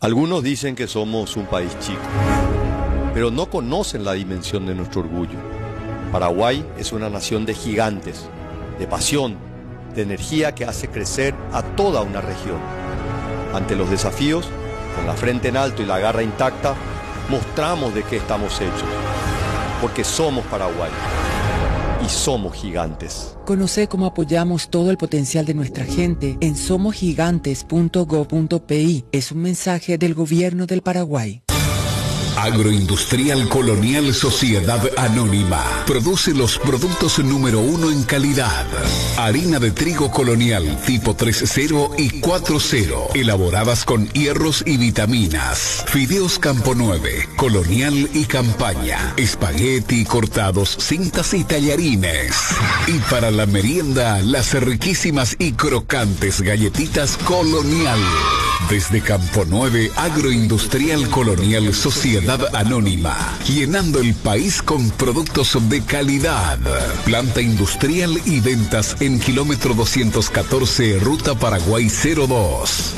Algunos dicen que somos un país chico, pero no conocen la dimensión de nuestro orgullo. Paraguay es una nación de gigantes, de pasión, de energía que hace crecer a toda una región. Ante los desafíos, con la frente en alto y la garra intacta, mostramos de qué estamos hechos, porque somos Paraguay y somos gigantes. Conoce cómo apoyamos todo el potencial de nuestra gente en somosgigantes.go.pi. Es un mensaje del Gobierno del Paraguay. Agroindustrial Colonial Sociedad Anónima produce los productos número 1 en calidad. Harina de trigo colonial tipo 3.0 y 4.0, elaboradas con hierros y vitaminas. Fideos Campo 9, colonial y campaña. Espagueti cortados, cintas y tallarines. Y para la merienda, las riquísimas y crocantes galletitas colonial. Desde Campo 9, Agroindustrial Colonial Sociedad Anónima, llenando el país con productos de calidad. Planta industrial y ventas en kilómetro 214, Ruta Paraguay 02.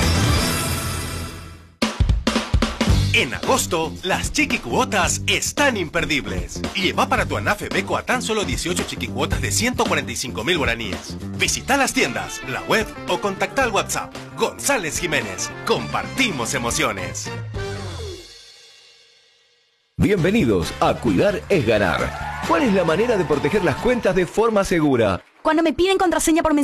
En agosto, las chiquicuotas están imperdibles. Lleva para tu Anafe Beco a tan solo 18 chiquicuotas de 145.000 guaraníes. Visita las tiendas, la web o contacta al WhatsApp. González Jiménez. Compartimos emociones. Bienvenidos a Cuidar es Ganar. ¿Cuál es la manera de proteger las cuentas de forma segura? Cuando me piden contraseña por mensaje